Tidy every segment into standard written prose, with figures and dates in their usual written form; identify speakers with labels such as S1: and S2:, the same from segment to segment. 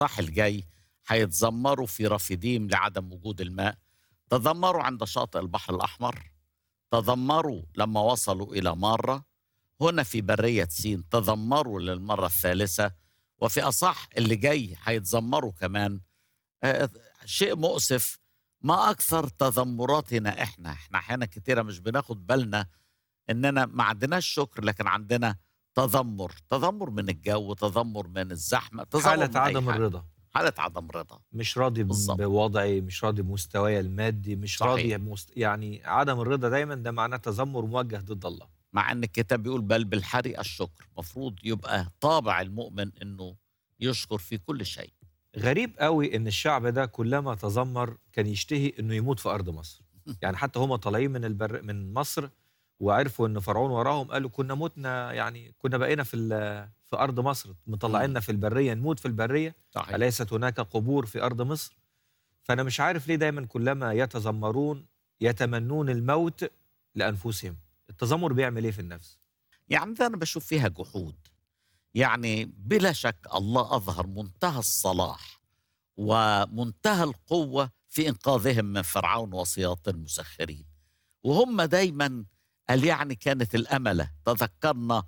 S1: الجاي هيتذمروا في رفيديم لعدم وجود الماء، تذمروا عند شاطئ البحر الأحمر، تذمروا لما وصلوا إلى مارة، هنا في برية سين تذمروا للمرة الثالثة، وفي أصح اللي جاي هيتذمروا كمان. آه، شيء مؤسف. ما أكثر تذمراتنا إحنا أحيانا كتيرة مش بناخد بالنا إننا ما عندناش شكر، لكن عندنا تذمر من الجو، تذمر من الزحمة، تذمر
S2: حالة
S1: من أي
S2: عدم
S1: حاجة.
S2: الرضا،
S1: حالة عدم رضا.
S2: مش راضي
S1: بالظبط.
S2: بوضعي، مش راضي بمستواي المادي، مش
S1: صحيح.
S2: راضي يعني عدم الرضا دايمًا ده معناه تذمُّر موجه ضد الله.
S1: مع ان الكتاب بيقول بل بالحري الشكر، مفروض يبقى طابع المؤمن انه يشكر في كل شيء.
S2: غريب أوي إن الشعب ده كلما تذمّر كان يشتهي إنه يموت في أرض مصر. يعني حتى هُم طالعين من مصر وعرفوا إن فرعون وراهم، قالوا كنا مُتنا، يعني كنا بقينا في أرض مصر، مطلّعيننا
S1: مم.
S2: في البرية نموت في البرية،
S1: صحيح.
S2: أليست هناك قبور في أرض مصر؟ فأنا مش عارف ليه دايمًا كلما يتذمرون يتمنون الموت لأنفسهم. التذمر بيعمل إيه في النفس؟
S1: يعني ده انا بشوف فيها جحود. يعني بلا شك الله اظهر منتهى الصلاح ومنتهى القوة في انقاذهم من فرعون وسياط المسخرين، وهم دايما قال يعني كانت الأملة. تذكرنا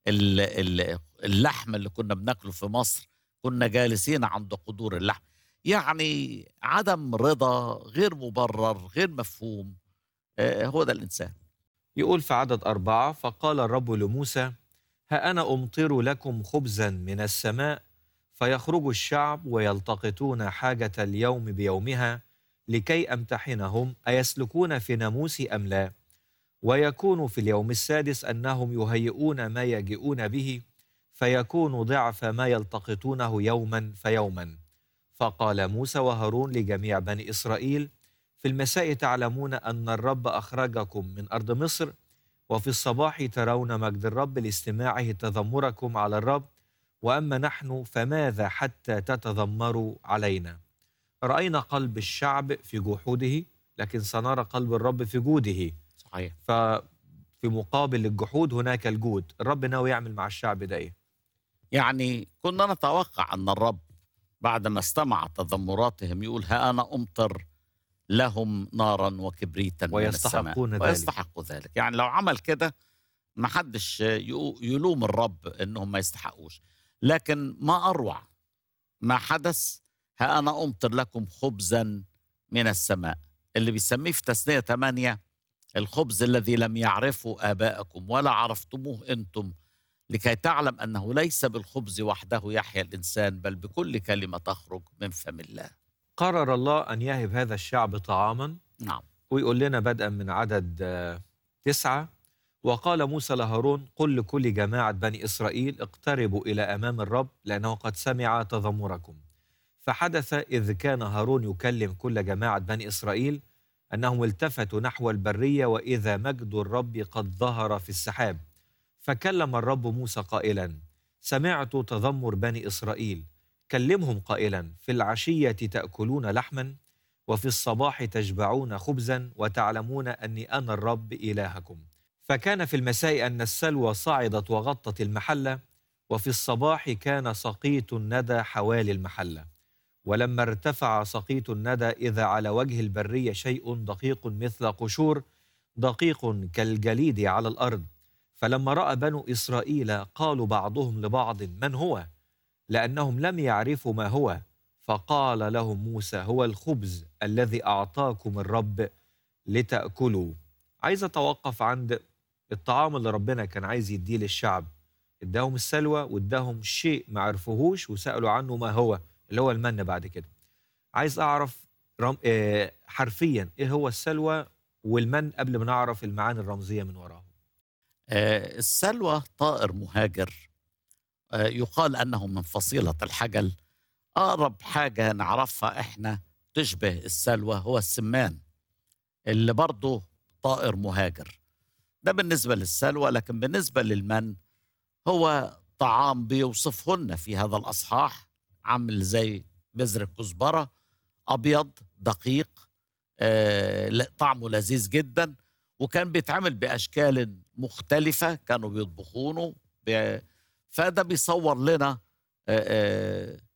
S1: اللحم اللي كنا بناكله في مصر، كنا جالسين عند قدور اللحم. يعني عدم رضا غير مبرر غير مفهوم. هو ده الإنسان.
S2: يقول في عدد 4: فقال الرب لموسى: ها أنا أمطر لكم خبزا من السماء، فيخرج الشعب ويلتقطون حاجة اليوم بيومها، لكي أمتحنهم أيسلكون في ناموسي أم لا. ويكون في اليوم السادس أنهم يهيئون ما يجيئون به، فيكون ضعف ما يلتقطونه يوما فيوما. فقال موسى وهارون لجميع بني إسرائيل: في المساء تعلمون أن الرب أخرجكم من أرض مصر، وفي الصباح ترون مجد الرب لاستماعه تذمركم على الرب. وأما نحن فماذا حتى تتذمروا علينا؟ رأينا قلب الشعب في جحوده، لكن سنرى قلب الرب في جوده.
S1: صحيح.
S2: ففي مقابل الجحود هناك الجود. الرب ناوي يعمل مع الشعب ده إيه؟
S1: يعني كنا نتوقع أن الرب بعد ما استمع تذمراتهم يقول ها أنا أمطر لهم نارا وكبريتا من السماء
S2: ويستحقون ذلك.
S1: ويستحقوا ذلك. يعني لو عمل كده ما حدش يلوم الرب انهم ما يستحقوش. لكن ما اروع ما حدث. ها انا امطر لكم خبزا من السماء، اللي بيسميه في تثنية 8 الخبز الذي لم يعرفه آباءكم ولا عرفتموه أنتم، لكي تعلم أنه ليس بالخبز وحده يحيا الإنسان بل بكل كلمة تخرج من فم الله.
S2: قرر الله أن يهب هذا الشعب طعاما،
S1: نعم.
S2: ويقول لنا بدءا من عدد 9: وقال موسى لهارون: قل لكل جماعة بني إسرائيل اقتربوا إلى أمام الرب، لأنه قد سمع تذمركم. فحدث إذ كان هارون يكلم كل جماعة بني إسرائيل أنهم التفتوا نحو البرية، وإذا مجد الرب قد ظهر في السحاب. فكلم الرب موسى قائلا: سمعت تذمر بني إسرائيل، كلمهم قائلا: في العشية تأكلون لحما، وفي الصباح تشبعون خبزا، وتعلمون أني أنا الرب إلهكم. فكان في المساء أن السلوى صعدت وغطت المحلة، وفي الصباح كان سقيط الندى حوالي المحلة. ولما ارتفع سقيط الندى إذا على وجه البرية شيء دقيق مثل قشور، دقيق كالجليد على الأرض. فلما رأى بنو إسرائيل قالوا بعضهم لبعض: من هو؟ لأنهم لم يعرفوا ما هو. فقال لهم موسى: هو الخبز الذي أعطاكم الرب لتأكلوا. عايز أتوقف عند الطعام اللي ربنا كان عايز يديه للشعب. اداهم السلوى واداهم شيء ما عرفوهوش وسألوا عنه ما هو، اللي هو المن بعد كده. عايز أعرف حرفيا إيه هو السلوى والمن قبل ما نعرف المعاني الرمزية من وراهم.
S1: السلوى طائر مهاجر. يقال أنه من فصيلة الحجل. أقرب حاجة نعرفها إحنا تشبه السلوى هو السمان، اللي برضه طائر مهاجر. ده بالنسبة للسلوى. لكن بالنسبة للمن، هو طعام بيوصفه لنا في هذا الأصحاح، عامل زي بذر الكزبرة، أبيض دقيق، طعمه لذيذ جدا، وكان بيتعمل بأشكال مختلفة كانوا بيطبخونه. فده بيصور لنا آه، آه،